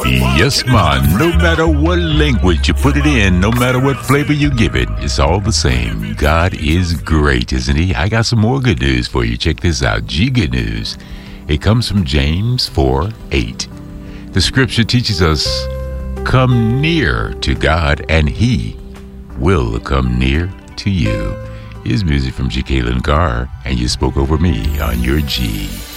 Yes, man. No matter what language you put it in, no matter what flavor you give it, it's all the same. God is great, isn't he? I got some more good news for you. Check this out. Good news. It comes from James 4:8. The scripture teaches us, come near to God and he will come near to you. Here's music from G. Kalen Carr, and you spoke over me on your G.